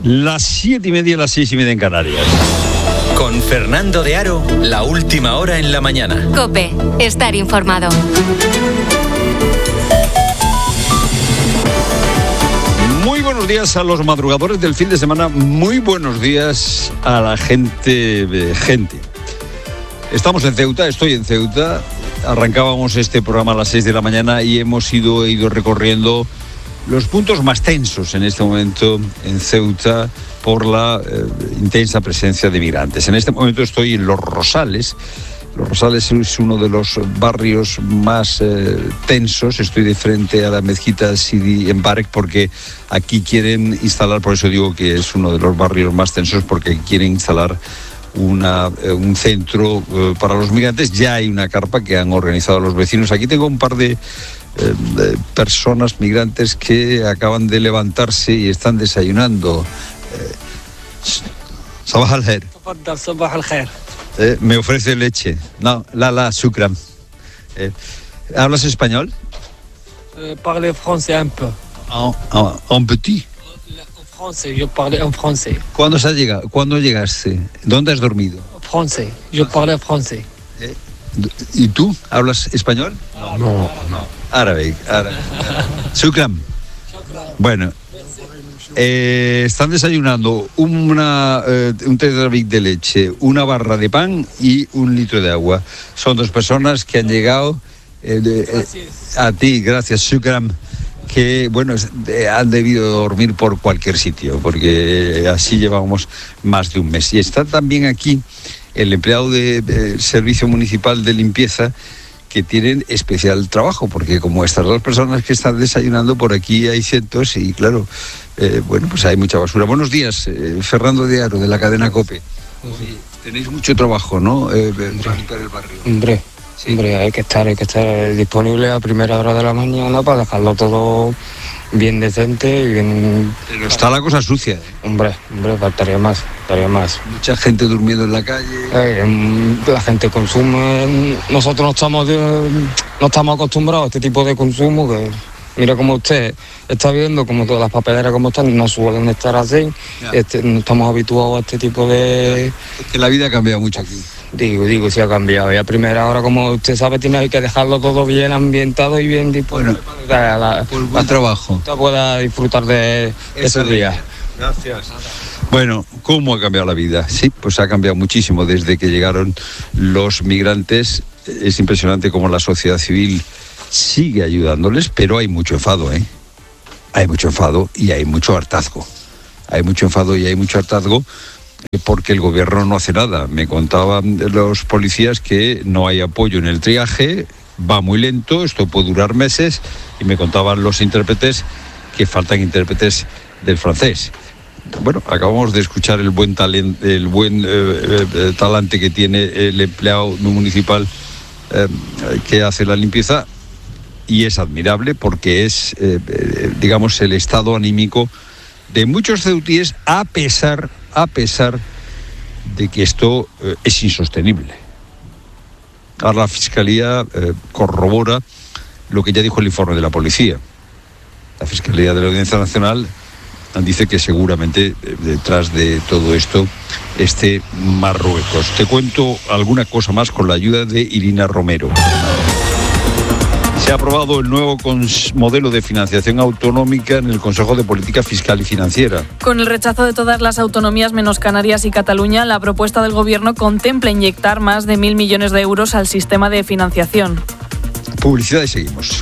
Las 7:30, las 6:30 en Canarias. Con Fernando de Aro, la última hora en la mañana. COPE, estar informado. Muy buenos días a los madrugadores del fin de semana. Muy buenos días a la gente. Estamos en Ceuta, estoy en Ceuta. Arrancábamos este programa a las 6 de la mañana y hemos ido recorriendo los puntos más tensos en este momento en Ceuta por la intensa presencia de migrantes. En este momento estoy en Los Rosales. Los Rosales es uno de los barrios más tensos. Estoy de frente a la mezquita Sidi Embarek porque aquí quieren instalar, por eso digo que es uno de los barrios más tensos, porque quieren instalar un centro para los migrantes. Ya hay una carpa que han organizado los vecinos. Aquí tengo un par de personas migrantes que acaban de levantarse y están desayunando. Sabah al-khair. Sabah al-khair. Me ofrece leche. No, shukran. ¿Hablas español? Parle français un peu. Un petit. En francés, yo parle en francés. ¿Cuándo llegaste? ¿Dónde has dormido? Francés, yo parle francés. ¿Y tú? ¿Hablas español? No. Árabe. Shukran. Bueno, están desayunando un tetrabric de leche, una barra de pan y un litro de agua. Son dos personas que han llegado. A ti, gracias, Shukran. Que, bueno, han debido dormir por cualquier sitio, porque así llevamos más de un mes. Y está también aquí el empleado del Servicio Municipal de Limpieza, que tienen especial trabajo, porque como estas dos personas que están desayunando, por aquí hay cientos y, claro, pues hay mucha basura. Buenos días, Fernando de Aro, de la cadena COPE. Tenéis mucho trabajo, ¿no? Para limpiar el barrio. Hombre, hay que estar disponible a primera hora de la mañana para dejarlo todo bien decente y bien. Pero está la cosa sucia. Hombre, faltaría más. Mucha gente durmiendo en la calle. La gente consume. Nosotros no estamos acostumbrados a este tipo de consumo, que mira como usted está viendo, como todas las papeleras como están, no suelen estar así. No estamos habituados a este tipo de. Es que la vida ha cambiado mucho aquí. Digo, sí ha cambiado. Y a primera hora, como usted sabe, tiene que dejarlo todo bien ambientado y bien disponible. Bueno, buen trabajo. Usted pueda disfrutar de esos días. Gracias. Bueno, ¿cómo ha cambiado la vida? Sí, pues ha cambiado muchísimo desde que llegaron los migrantes. Es impresionante cómo la sociedad civil sigue ayudándoles, pero hay mucho enfado, ¿eh? Hay mucho enfado y hay mucho hartazgo. Porque el gobierno no hace nada. Me contaban los policías que no hay apoyo en el triaje, va muy lento, esto puede durar meses, y me contaban los intérpretes que faltan intérpretes del francés. Bueno, acabamos de escuchar el buen talante que tiene el empleado municipal que hace la limpieza, y es admirable porque es, digamos, el estado anímico de muchos ceutíes, a pesar de que esto es insostenible. Ahora la Fiscalía corrobora lo que ya dijo el informe de la policía. La Fiscalía de la Audiencia Nacional dice que seguramente detrás de todo esto esté Marruecos. Te cuento alguna cosa más con la ayuda de Irina Romero. Se ha aprobado el nuevo modelo de financiación autonómica en el Consejo de Política Fiscal y Financiera. Con el rechazo de todas las autonomías menos Canarias y Cataluña, la propuesta del Gobierno contempla inyectar más de 1.000 millones de euros al sistema de financiación. Publicidad y seguimos.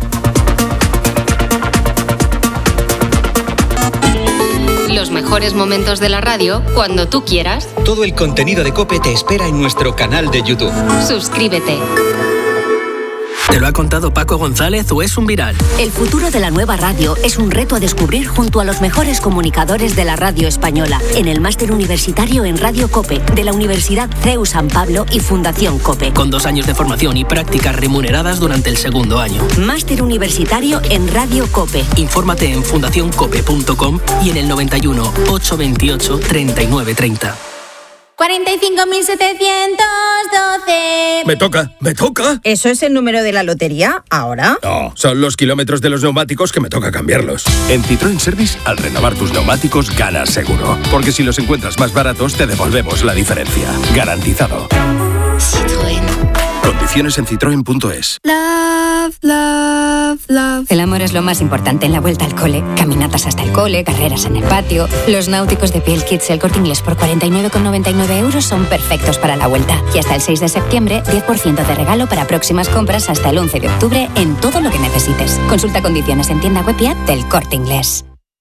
Los mejores momentos de la radio cuando tú quieras. Todo el contenido de COPE te espera en nuestro canal de YouTube. Suscríbete. ¿Te lo ha contado Paco González o es un viral? El futuro de la nueva radio es un reto a descubrir junto a los mejores comunicadores de la radio española, en el máster universitario en Radio COPE, de la Universidad CEU San Pablo y Fundación COPE. Con 2 años de formación y prácticas remuneradas durante el segundo año. Máster universitario en Radio COPE. Infórmate en fundacioncope.com y en el 91 828 3930. 45.712. Me toca. ¿Eso es el número de la lotería ahora? No, son los kilómetros de los neumáticos que me toca cambiarlos. En Citroën Service, al renovar tus neumáticos, ganas seguro. Porque si los encuentras más baratos, te devolvemos la diferencia. Garantizado. Citroën. Condiciones en citroen.es. El amor es lo más importante en la vuelta al cole. Caminatas hasta el cole, carreras en el patio. Los náuticos de Piel Kids El Corte Inglés por 49,99 € son perfectos para la vuelta. Y hasta el 6 de septiembre, 10% de regalo para próximas compras hasta el 11 de octubre en todo lo que necesites. Consulta condiciones en tienda web y app del Corte Inglés.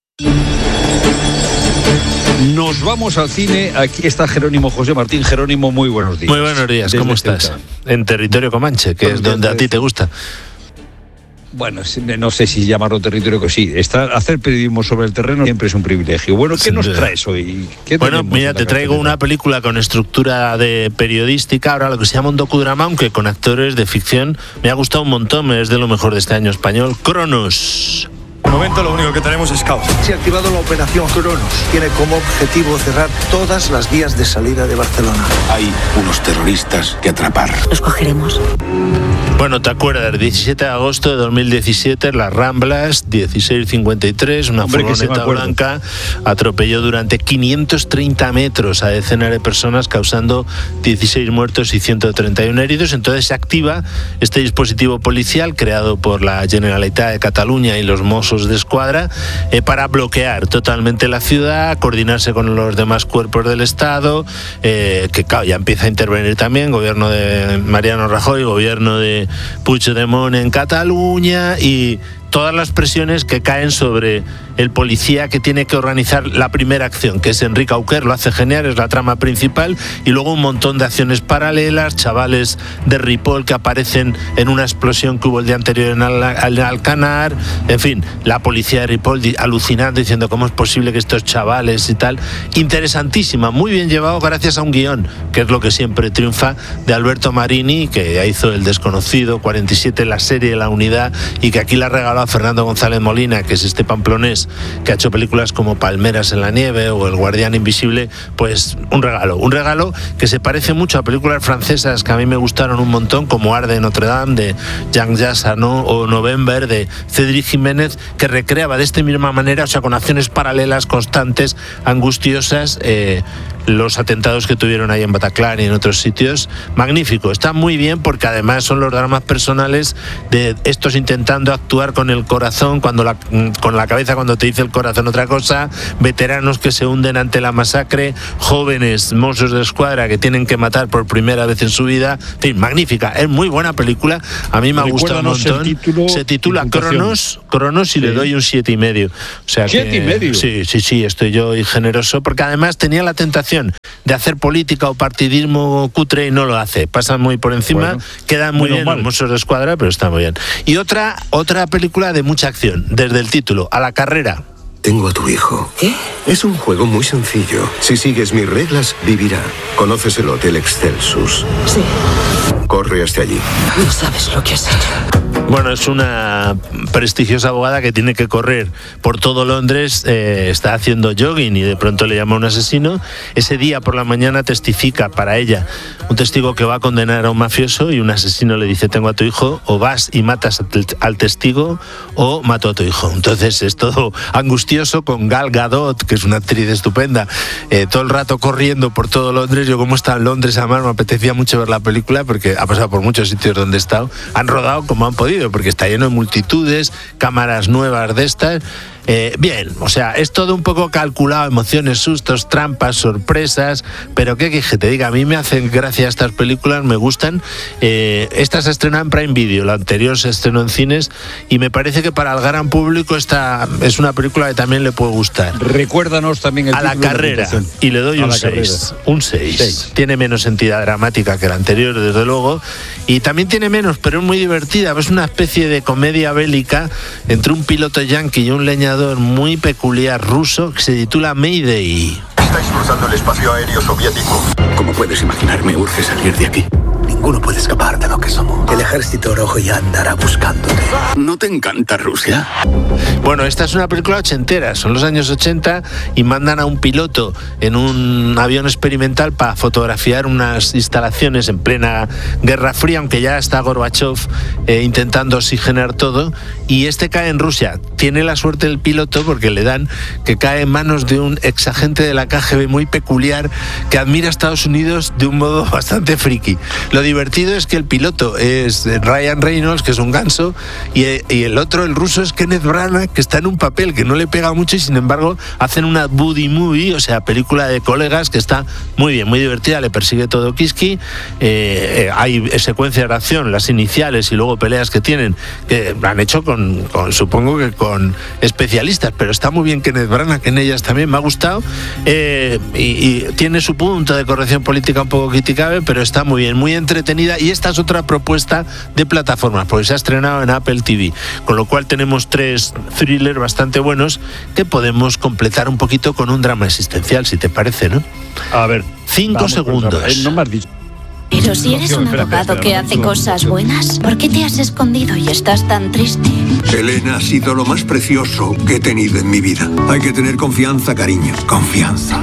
Nos vamos al cine. Aquí está Jerónimo José Martín. Jerónimo, muy buenos días. Muy buenos días, ¿cómo estás? En territorio Comanche, que es donde a ti te gusta. Bueno, no sé si llamarlo territorio, que sí. Hacer periodismo sobre el terreno siempre es un privilegio. Bueno, ¿qué nos traes hoy? Bueno, mira, te traigo una película con estructura de periodística, ahora lo que se llama un docudrama, aunque con actores de ficción. Me ha gustado un montón, es de lo mejor de este año español. Cronos. De momento lo único que tenemos es caos. Se ha activado la operación Cronos. Tiene como objetivo cerrar todas las vías de salida de Barcelona. Hay unos terroristas que atrapar. Los cogeremos. Bueno, ¿te acuerdas? 17 de agosto de 2017, Las Ramblas, 16:53, una furgoneta blanca atropelló durante 530 metros a decenas de personas, causando 16 muertos y 131 heridos. Entonces se activa este dispositivo policial creado por la Generalitat de Cataluña y los Mossos de Escuadra para bloquear totalmente la ciudad, coordinarse con los demás cuerpos del Estado, que claro, ya empieza a intervenir también gobierno de Mariano Rajoy, gobierno de Puigdemont en Cataluña y todas las presiones que caen sobre el policía que tiene que organizar la primera acción, que es Enrique Auquer, lo hace genial, es la trama principal, y luego un montón de acciones paralelas, chavales de Ripoll que aparecen en una explosión que hubo el día anterior en Alcanar, en fin, la policía de Ripoll alucinando, diciendo cómo es posible que estos chavales y tal. Interesantísima, muy bien llevado gracias a un guión, que es lo que siempre triunfa, de Alberto Marini, que hizo El Desconocido, 47, la serie La Unidad, y que aquí la regaló a Fernando González Molina, que es este pamplonés que ha hecho películas como Palmeras en la nieve o El Guardián Invisible. Pues un regalo que se parece mucho a películas francesas que a mí me gustaron un montón, como Arde Notre Dame de Jean Jassano o November de Cédric Jiménez, que recreaba de esta misma manera, o sea, con acciones paralelas, constantes, angustiosas, los atentados que tuvieron ahí en Bataclan y en otros sitios. Magnífico, está muy bien, porque además son los dramas personales de estos intentando actuar con el corazón, con la cabeza cuando te dice el corazón otra cosa, veteranos que se hunden ante la masacre, jóvenes Mossos de Escuadra que tienen que matar por primera vez en su vida. En fin, magnífica, es muy buena película, a mí me ha gustado un montón. Se titula Cronos y le doy un 7,5. O sea, 7,5. Sí, estoy yo generoso, porque además tenía la tentación de hacer política o partidismo cutre y no lo hace. Pasa muy por encima, quedan muy bien los Mossos de Escuadra, pero está muy bien. Y otra película de mucha acción, desde el título, A la carrera. Tengo a tu hijo. ¿Qué? Es un juego muy sencillo. Si sigues mis reglas, vivirá. ¿Conoces el Hotel Excelsus? Sí. Corre hasta allí. No sabes lo que has hecho. Bueno, es una prestigiosa abogada que tiene que correr por todo Londres, está haciendo jogging y de pronto le llama un asesino. Ese día por la mañana testifica para ella un testigo que va a condenar a un mafioso, y un asesino le dice: tengo a tu hijo, o vas y matas al testigo o mato a tu hijo. Entonces es todo angustioso, con Gal Gadot, que es una actriz estupenda, todo el rato corriendo por todo Londres. Yo, como está en Londres, además me apetecía mucho ver la película, porque ha pasado por muchos sitios donde he estado, han rodado como han podido, porque está lleno de multitudes, cámaras nuevas de estas. Bien, o sea, es todo un poco calculado, emociones, sustos, trampas, sorpresas, pero qué que te diga, a mí me hacen gracia estas películas, me gustan. Esta se estrenó en Prime Video, la anterior se estrenó en cines, y me parece que para el gran público esta es una película que también le puede gustar. Recuérdanos también el A la carrera, y le doy un 6. Un 6. Tiene menos entidad dramática que la anterior, desde luego, y también tiene menos, pero es muy divertida. Es una especie de comedia bélica entre un piloto yanqui y un leñador muy peculiar ruso, que se titula Mayday. Estáis cruzando el espacio aéreo soviético. Como puedes imaginar, me urge salir de aquí. Ninguno puede escapar de lo que que somos. El ejército rojo ya andará buscándote. ¿No te encanta Rusia? Bueno, esta es una película ochentera, son los años 80 y mandan a un piloto en un avión experimental para fotografiar unas instalaciones en plena Guerra Fría, aunque ya está Gorbachev intentando oxigenar todo, y este cae en Rusia. Tiene la suerte el piloto porque le dan que cae en manos de un exagente de la KGB muy peculiar que admira a Estados Unidos de un modo bastante friki. Lo divertido es que el piloto es Ryan Reynolds, que es un ganso, y el otro, el ruso, es Kenneth Branagh, que está en un papel que no le pega mucho y sin embargo hacen una buddy movie, o sea, película de colegas que está muy bien, muy divertida, le persigue todo Kiski, hay secuencias de acción, las iniciales y luego peleas que tienen, que han hecho con supongo que con especialistas, pero está muy bien Kenneth Branagh, que en ellas también me ha gustado, y tiene su punto de corrección política un poco criticable, pero está muy bien, muy entretenida, y esta es otra propuesta de plataformas, porque se ha estrenado en Apple TV, con lo cual tenemos 3 thrillers bastante buenos que podemos completar un poquito con un drama existencial, si te parece, ¿no? A ver, 5 segundos. No me has dicho. Pero si eres un abogado que hace cosas buenas, ¿por qué te has escondido y estás tan triste? Elena ha sido lo más precioso que he tenido en mi vida. Hay que tener confianza, cariño. Confianza.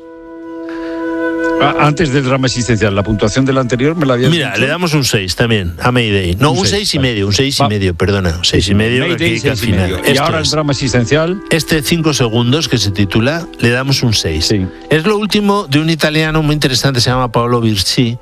Antes del drama existencial, la puntuación del anterior me la había Mira, dicho. le damos un 6 también a Mayday. No, un 6,5, un 6,5, perdona. 6,5 Mayday, que al final. Y ahora el drama existencial. 5 segundos, que se titula, le damos un 6. Sí. Es lo último de un italiano muy interesante, se llama Paolo Virci,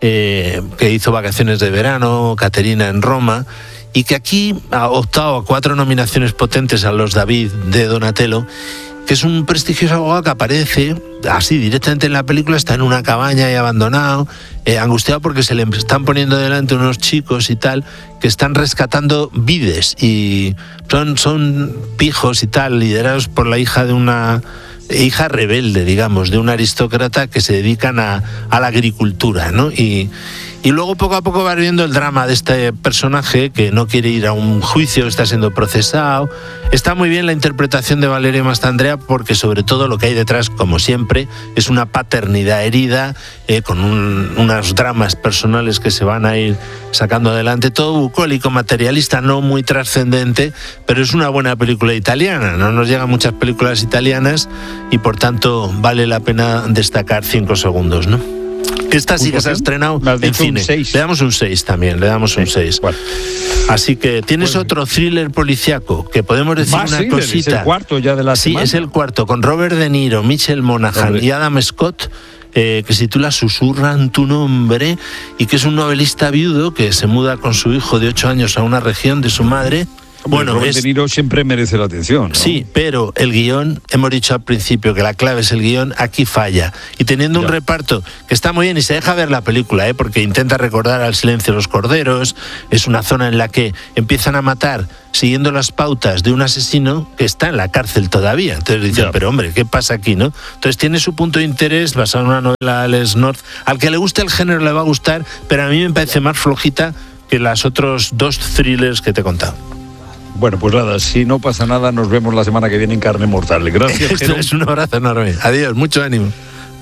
que hizo Vacaciones de Verano, Caterina en Roma, y que aquí ha optado a 4 nominaciones potentes a los David de Donatello, que es un prestigioso abogado que aparece así directamente en la película, está en una cabaña y abandonado, angustiado porque se le están poniendo delante unos chicos y tal, que están rescatando vides, y son pijos y tal, liderados por la hija de una hija rebelde, digamos, de un aristócrata que se dedican a la agricultura, ¿no? Y luego poco a poco va viendo el drama de este personaje que no quiere ir a un juicio, está siendo procesado. Está muy bien la interpretación de Valeria Mastandrea, porque sobre todo lo que hay detrás, como siempre, es una paternidad herida, con unos dramas personales que se van a ir sacando adelante. Todo bucólico, materialista, no muy trascendente, pero es una buena película italiana. No nos llegan muchas películas italianas y por tanto vale la pena destacar 5 segundos, ¿no? Esta sí que se ha estrenado en cine. Le damos un 6 también, le damos un 6. Bueno. Así que tienes otro thriller policiaco que podemos decir una cosita. Es el cuarto ya de la semana. Sí, es el cuarto, con Robert De Niro, Michelle Monaghan y Adam Scott, que se titula Susurran tu nombre, y que es un novelista viudo que se muda con su hijo de 8 años a una región de su madre. Bueno, Robert De Niro siempre merece la atención, ¿no? Sí, pero el guión, hemos dicho al principio que la clave es el guión, aquí falla. Y teniendo un reparto que está muy bien, y se deja ver la película, porque intenta recordar Al silencio de los corderos, es una zona en la que empiezan a matar siguiendo las pautas de un asesino que está en la cárcel todavía. Entonces dicen, pero hombre, ¿qué pasa aquí, no? Entonces tiene su punto de interés basado en una novela de Alex North. Al que le guste el género le va a gustar, pero a mí me parece más flojita que las otros 2 thrillers que te he contado. Bueno, pues nada, si no pasa nada, nos vemos la semana que viene en Carne Mortal. Gracias, Esto es un abrazo enorme. Adiós, mucho ánimo.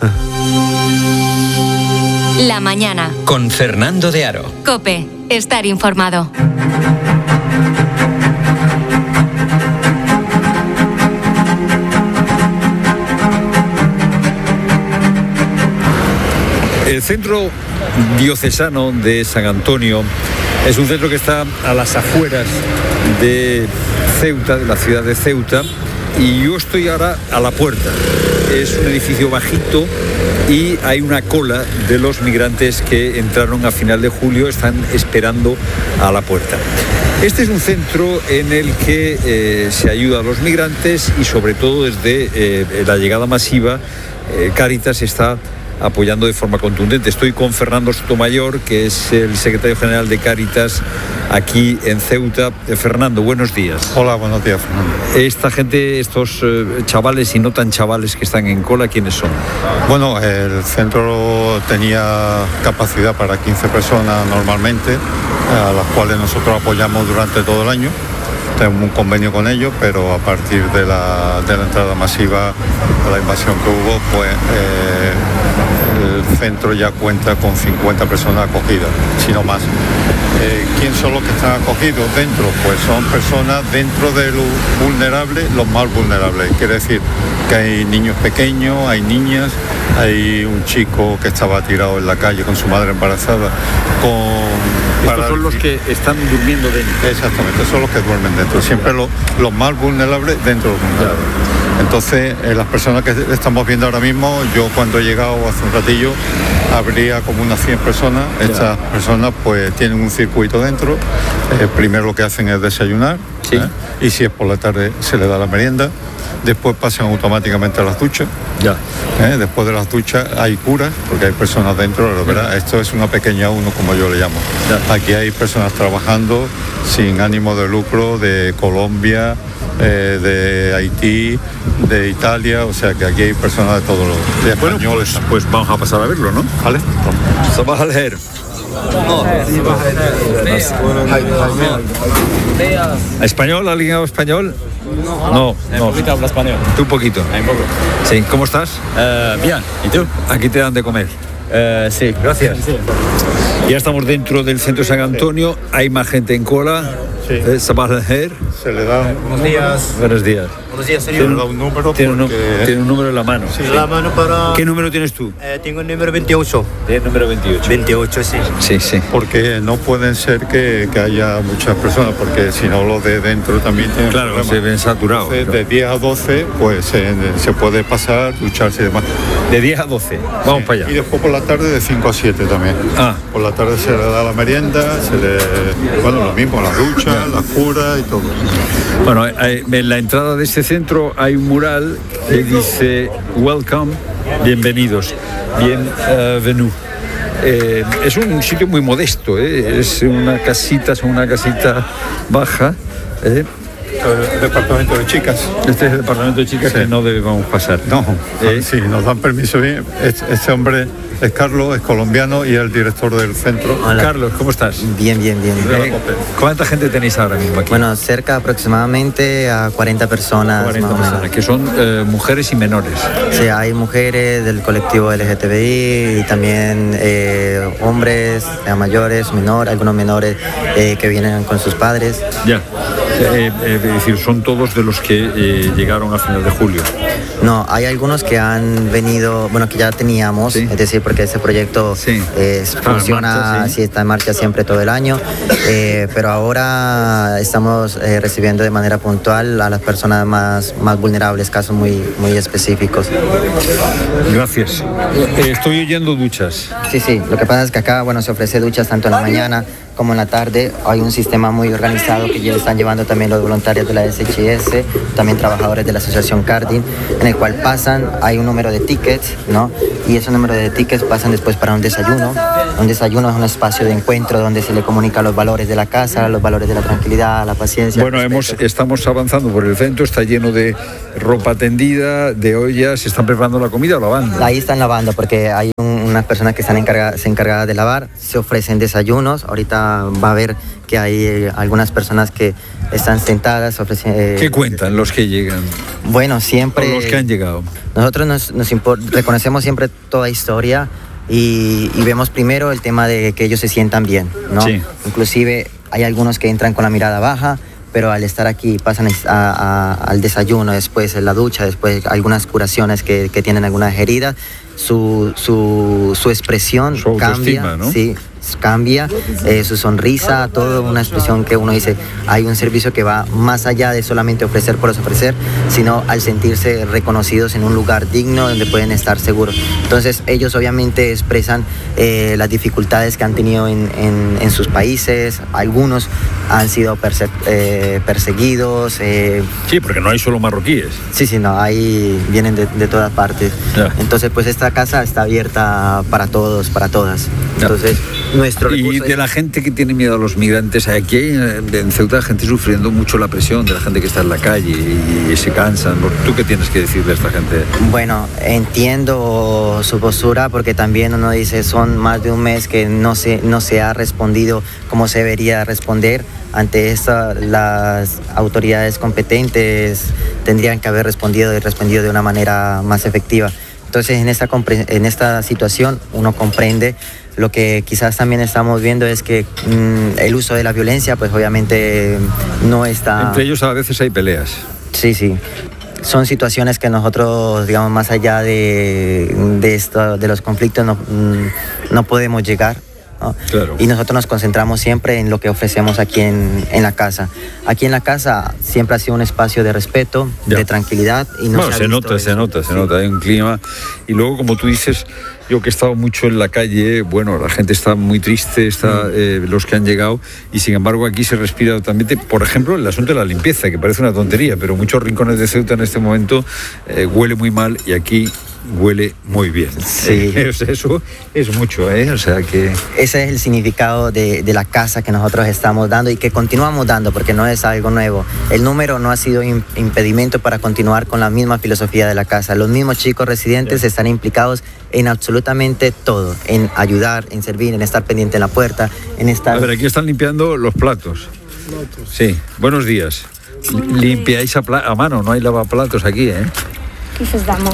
La mañana. Con Fernando de Aro. COPE. Estar informado. El Centro Diocesano de San Antonio es un centro que está a las afueras de Ceuta, de la ciudad de Ceuta, y yo estoy ahora a la puerta. Es un edificio bajito y hay una cola de los migrantes que entraron a final de julio, están esperando a la puerta. Este es un centro en el que se ayuda a los migrantes y sobre todo desde la llegada masiva, Cáritas está apoyando de forma contundente. Estoy con Fernando Sotomayor, que es el secretario general de Cáritas aquí en Ceuta. Fernando, buenos días. Hola, buenos días, Fernando. Esta gente, estos chavales y no tan chavales que están en cola, ¿quiénes son? Bueno, el centro tenía capacidad para 15 personas normalmente, a las cuales nosotros apoyamos durante todo el año. Tenemos un convenio con ellos, pero a partir de la entrada masiva, de la invasión que hubo, pues el centro ya cuenta con 50 personas acogidas, si no más. ¿quién son los que están acogidos dentro? Pues son personas dentro de lo vulnerable, los más vulnerables. Quiere decir que hay niños pequeños, hay niñas, hay un chico que estaba tirado en la calle con su madre embarazada. Estos son los que están durmiendo dentro. Exactamente, son los que duermen dentro. Siempre los más vulnerables dentro de los vulnerables. Entonces, las personas que estamos viendo ahora mismo, yo cuando he llegado hace un ratillo, habría como unas 100 personas. Estas personas pues tienen un circuito dentro. Primero lo que hacen es desayunar, y si es por la tarde se le da la merienda. Después pasan automáticamente a las duchas. Después de las duchas hay curas, porque hay personas dentro, ¿verdad? Esto es una pequeña UNO, como yo le llamo. Aquí hay personas trabajando sin ánimo de lucro, de Colombia, de Haití, de Italia, o sea que aquí hay personas de todos los españoles. Bueno, pues vamos a pasar a verlo, ¿no? Vale. Sabah al-Khair. ¿Español? ¿Alguien habla español? No. Un poquito habla español. ¿Tú un poquito? Un poco. Sí. ¿Cómo estás? Bien. ¿Y tú? Aquí te dan de comer. Sí. Gracias. Sí. Ya estamos dentro del centro San Antonio. Hay más gente en cola. Sabah al-Khair. Se le da... Buenos días. Buenos días. Buenos días, señor. Se le da un número tiene un número en la mano. Sí. La mano para... ¿Qué número tienes tú? Tengo el número 28. ¿El número 28? 28, sí. Sí. Porque no pueden ser que haya muchas personas, porque si no los de dentro también tienen problemas. Se ven saturados. Entonces, de 10 a 12 pues se puede pasar, ducharse y demás. De 10 a 12, vamos para allá. Y después por la tarde de 5 a 7 también. Por la tarde se le da la merienda, lo mismo, la ducha, la cura y todo. Bueno, en la entrada de este centro hay un mural que dice Welcome, bienvenidos, bienvenue. Es un sitio muy modesto, es una casita baja. Departamento de chicas. Este es el departamento de chicas que no debemos pasar. No, sí, nos dan permiso bien. Este hombre es Carlos, es colombiano y es el director del centro. Hola. Carlos, ¿cómo estás? Bien. ¿Cuánta gente tenéis ahora mismo aquí? Bueno, cerca aproximadamente a 40 personas. 40 personas, que son mujeres y menores. Sí, hay mujeres del colectivo LGTBI y también hombres, mayores, algunos menores que vienen con sus padres. Ya. Es decir, son todos de los que llegaron a final de julio. No, hay algunos que han venido, que ya teníamos, es decir, porque ese proyecto funciona, está en marcha siempre todo el año, pero ahora estamos recibiendo de manera puntual a las personas más vulnerables, casos muy específicos. Gracias. Estoy oyendo duchas. Sí, lo que pasa es que acá, se ofrece duchas tanto en la mañana como en la tarde. Hay un sistema muy organizado que ya están llevando también los voluntarios de la SHS, también trabajadores de la asociación Cardin, en el cual pasan, hay un número de tickets, ¿no? Y ese número de tickets pasan después para un desayuno. Un desayuno es un espacio de encuentro donde se le comunica los valores de la casa, los valores de la tranquilidad, la paciencia. Bueno, estamos avanzando por el centro, está lleno de ropa tendida, de ollas. ¿Se están preparando la comida o lavando? Ahí están lavando porque hay unas personas que están encargadas de lavar. Se ofrecen desayunos. Ahorita va a ver que hay algunas personas que están sentadas. ¿Qué cuentan los que llegan? Bueno, siempre... ¿O los que han llegado? Nosotros reconocemos siempre toda historia y vemos primero el tema de que ellos se sientan bien, ¿no? Sí. Inclusive hay algunos que entran con la mirada baja, pero al estar aquí pasan al desayuno, después en la ducha, después algunas curaciones que tienen algunas heridas. Su expresión cambia, ¿no? Sí, cambia, su sonrisa, toda una expresión que uno dice, hay un servicio que va más allá de solamente ofrecer por ofrecer, sino al sentirse reconocidos en un lugar digno donde pueden estar seguros. Entonces ellos obviamente expresan las dificultades que han tenido en sus países. Algunos han sido perseguidos. Sí, porque no hay solo marroquíes. Sí, no, vienen de todas partes. Ya. Entonces pues esta casa está abierta para todos, para todas. Entonces nuestro y de la gente que tiene miedo a los migrantes, aquí hay en Ceuta gente sufriendo mucho la presión de la gente que está en la calle y se cansan. ¿Tú qué tienes que decir de esta gente? Bueno, entiendo su postura porque también uno dice, son más de un mes que no se ha respondido como se debería responder. Ante esto, las autoridades competentes tendrían que haber respondido de una manera más efectiva. Entonces, en esta situación, uno comprende Lo que quizás también estamos viendo es que el uso de la violencia, pues obviamente no está... Entre ellos a veces hay peleas. Sí, sí. Son situaciones que nosotros, digamos, más allá de los conflictos no podemos llegar, ¿no? Claro. Y nosotros nos concentramos siempre en lo que ofrecemos aquí en la casa. Aquí en la casa siempre ha sido un espacio de respeto, de tranquilidad. Y no se nota, hay un clima. Y luego, como tú dices, yo que he estado mucho en la calle, bueno, la gente está muy triste, los que han llegado, y sin embargo aquí se respira totalmente. Por ejemplo, el asunto de la limpieza, que parece una tontería, pero muchos rincones de Ceuta en este momento huele muy mal, y aquí huele muy bien. Sí. Eso es mucho, o sea que... Ese es el significado de la casa que nosotros estamos dando y que continuamos dando, porque no es algo nuevo. El número no ha sido impedimento para continuar con la misma filosofía de la casa. Los mismos chicos residentes están implicados en absolutamente todo, en ayudar, en servir, en estar pendiente en la puerta, en estar... A ver, aquí están limpiando los platos. Sí, buenos días. Limpiáis a mano, no hay lavaplatos aquí, ¿eh? Che facciamo?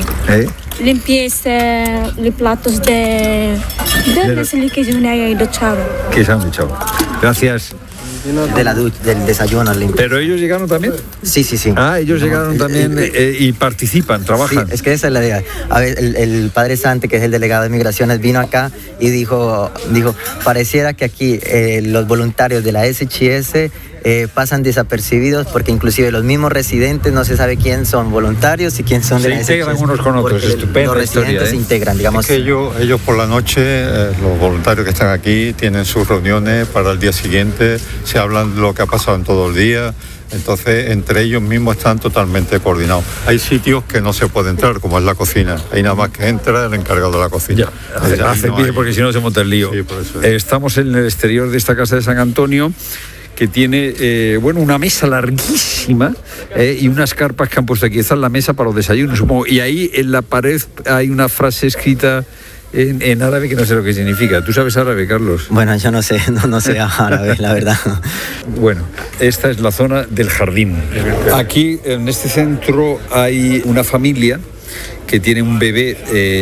Limpieza i platos de che non hai duchado. Que se han duchado. Gracias. Del desayuno limpio. ¿Pero ellos llegaron también? Sí. Ah, ellos llegaron también y participan, trabajan. Sí, es que esa es la idea. A ver, el padre Sante, que es el delegado de Migraciones, vino acá y dijo, pareciera que aquí los voluntarios de la SHS pasan desapercibidos, porque inclusive los mismos residentes no se sabe quién son voluntarios y quién son de la SHS. Se integran unos con otros, estupendo. Los residentes se integran, digamos. Es que ellos por la noche, los voluntarios que están aquí, tienen sus reuniones para el día siguiente, se hablan de lo que ha pasado en todo el día. Entonces, entre ellos mismos están totalmente coordinados. Hay sitios que no se puede entrar, como es la cocina. Ahí nada más que entra el encargado de la cocina. Hace bien, porque si no se monta el lío. Sí, por eso estamos en el exterior de esta casa de San Antonio, que tiene una mesa larguísima y unas carpas que han puesto aquí. Esta es la mesa para los desayunos, supongo. Y ahí en la pared hay una frase escrita en árabe que no sé lo que significa. ¿Tú sabes árabe, Carlos? Bueno, yo no sé árabe, la verdad. Bueno, esta es la zona del jardín. Aquí, en este centro, hay una familia que tiene un bebé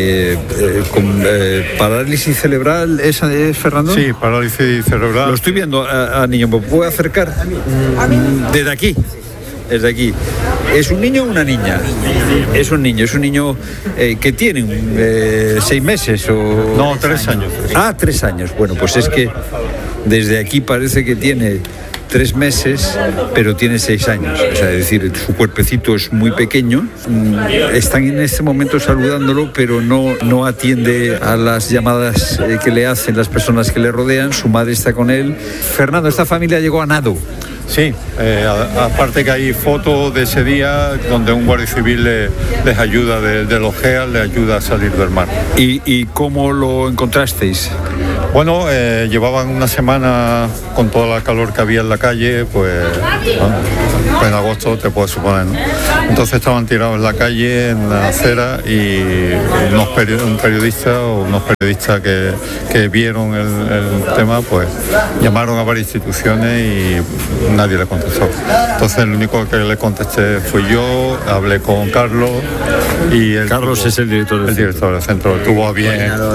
con parálisis cerebral. ¿Es Fernando? Sí, parálisis cerebral. Lo estoy viendo a niño. ¿Me puedo acercar? Desde aquí. Desde aquí. ¿Es un niño o una niña? Es un niño que tiene 6 meses o... No, 3 años. 3 años. Bueno, pues es que desde aquí parece que tiene 3 meses, pero tiene 6 años. O sea, es decir, su cuerpecito es muy pequeño. Están en este momento saludándolo, pero no atiende a las llamadas que le hacen las personas que le rodean. Su madre está con él. Fernando, esta familia llegó a nado. Sí, aparte que hay fotos de ese día donde un guardia civil les ayuda de los GEA, les ayuda a salir del mar. ¿Y cómo lo encontrasteis? Bueno, llevaban una semana con toda la calor que había en la calle, pues en agosto te puedes suponer, ¿no? Entonces estaban tirados en la calle, en la acera, y un periodista o unos periodistas que vieron el tema, pues llamaron a varias instituciones y nadie le contestó. Entonces el único que le contesté fui yo, hablé con Carlos y Carlos es el director del centro. Tuvo a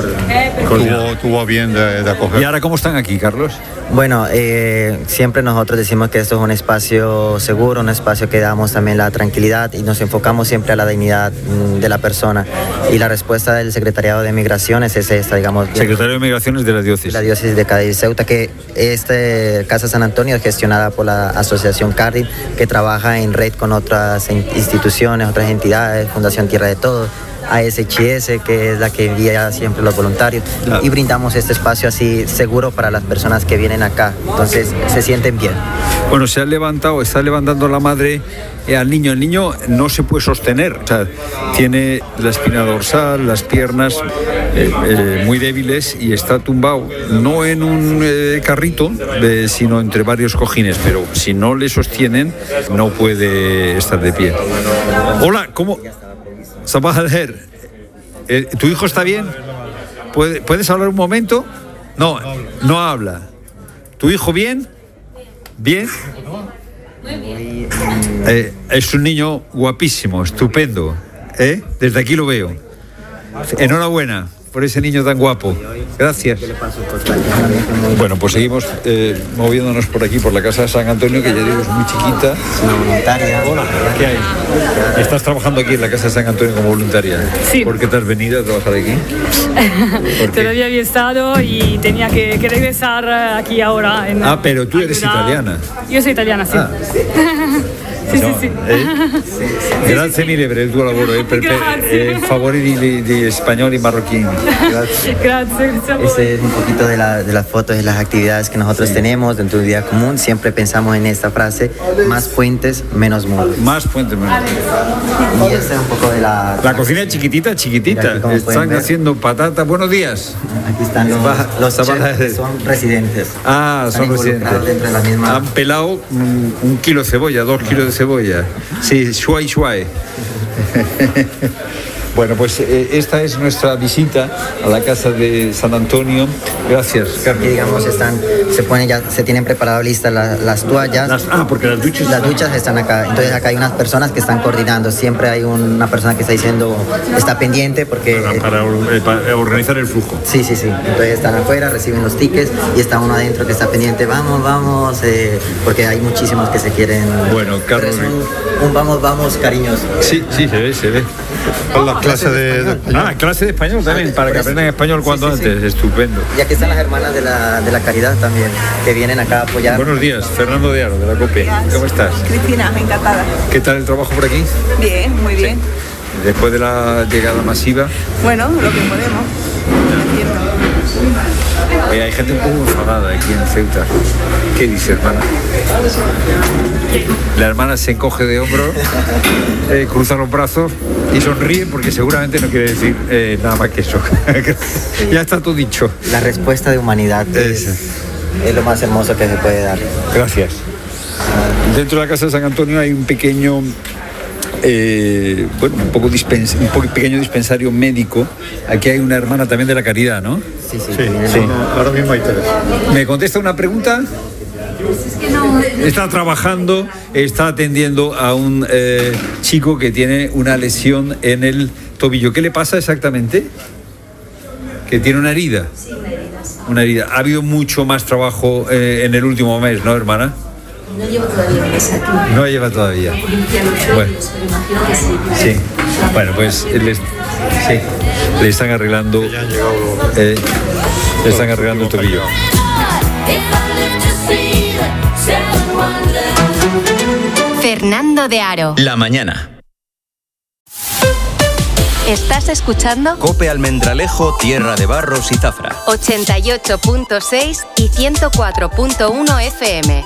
bien de acoger. ¿Y ahora cómo están aquí, Carlos? Bueno, siempre nosotros decimos que esto es un espacio seguro, un espacio que damos también la tranquilidad y nos enfocamos siempre a la dignidad de la persona. Y la respuesta del Secretariado de Migraciones es esta, digamos. Secretario de Migraciones de la diócesis. La diócesis de Cádiz Ceuta, que Casa San Antonio es gestionada por la Asociación Cádiz, que trabaja en red con otras instituciones, otras entidades, Fundación Tierra de Todos, ASHS, que es la que envía siempre los voluntarios, y brindamos este espacio así seguro para las personas que vienen acá, entonces se sienten bien. Bueno, está levantando la madre al niño. El niño no se puede sostener, o sea, tiene la espina dorsal, las piernas muy débiles y está tumbado, no en un carrito, sino entre varios cojines, pero si no le sostienen no puede estar de pie. Hola, ¿cómo? Sabah al-Her, ¿tu hijo está bien? ¿Puedes hablar un momento? No habla. ¿Tu hijo bien? ¿Bien? Es un niño guapísimo, estupendo. Desde aquí lo veo. Enhorabuena por ese niño tan guapo. Gracias. Bueno, pues seguimos moviéndonos por aquí, por la casa de San Antonio, que ya digo es muy chiquita. Una voluntaria. Hola, ¿qué hay? ¿Estás trabajando aquí en la casa de San Antonio como voluntaria? Sí. ¿Por qué te has venido a trabajar aquí? Todavía había estado y tenía que regresar aquí ahora. Pero tú eres italiana. Yo soy italiana, sí. Sì. Grazie mille per il tuo lavoro e per in favore di spagnoli y marroquín. Gracias. Este es un poquito de las fotos y las actividades que nosotros tenemos dentro de un día común. Siempre pensamos en esta frase: más puentes, menos muros. Más puentes, menos muros. Y esta es un poco de la cocina chiquitita. Están haciendo patatas. Buenos días. Aquí están los chefs, son residentes. Son residentes. Dentro de la misma... Han pelado 1 kilo de cebolla, 2 kilos de cebolla. Sí, shuai. Bueno, pues esta es nuestra visita a la casa de San Antonio. Gracias, Carlos. Aquí, digamos, se tienen preparadas listas las toallas. Porque las duchas están acá. Entonces acá hay unas personas que están coordinando. Siempre hay una persona que está pendiente porque... Para organizar el flujo. Sí. Entonces están afuera, reciben los tickets y está uno adentro que está pendiente. Vamos, porque hay muchísimos que se quieren... Bueno, Carlos... Un vamos, cariños. Sí, se ve. Con la clase de español. Clase de español también, para que aprendan español cuanto antes. Estupendo. Y aquí están las hermanas de la Caridad también, que vienen acá a apoyar. Buenos días, Fernando de Aro, de la COPE. ¿Cómo estás? Cristina, encantada. ¿Qué tal el trabajo por aquí? Bien, muy bien. Después de la llegada masiva. Bueno, lo que podemos. Oye, hay gente un poco enfadada aquí en Ceuta. ¿Qué dice, hermana? La hermana se encoge de hombros, cruza los brazos y sonríe porque seguramente no quiere decir nada más que eso. Ya está todo dicho. La respuesta de humanidad es lo más hermoso que se puede dar. Gracias. Dentro de la casa de San Antonio hay un pequeño... un pequeño dispensario médico. Aquí hay una hermana también de la Caridad, ¿no? Sí. Ahora mismo hay 3. ¿Me contesta una pregunta? Está trabajando, está atendiendo a un chico que tiene una lesión en el tobillo. ¿Qué le pasa exactamente? Que tiene una herida. Sí, una herida. Una herida. Ha habido mucho más trabajo en el último mes, ¿no, hermana? No llevo todavía un mes aquí. No lleva todavía. Bueno. Sí. Bueno, pues le están arreglando. Le están arreglando el tobillo. Fernando de Aro. La mañana. ¿Estás escuchando? COPE Almendralejo, Tierra de Barros y Zafra. 88.6 y 104.1 FM.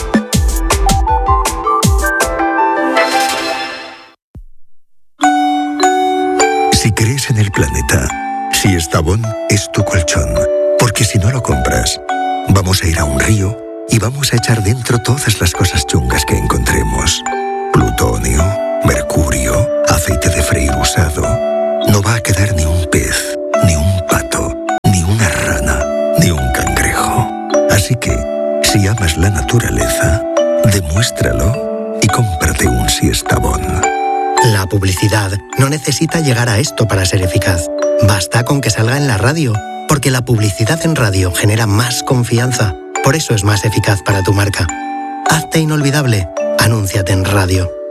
Si crees en el planeta, si Estavón es tu colchón, porque si no lo compras, vamos a ir a un río y vamos a echar dentro todas las cosas chungas que encontremos. Plutonio, mercurio, aceite de freír usado. No va a quedar ni un pez, ni un pato, ni una rana, ni un cangrejo. Así que, si amas la naturaleza, demuéstralo y cómprate un Siestabón. La publicidad no necesita llegar a esto para ser eficaz. Basta con que salga en la radio, porque la publicidad en radio genera más confianza. Por eso es más eficaz para tu marca. Hazte inolvidable. Anúnciate en radio.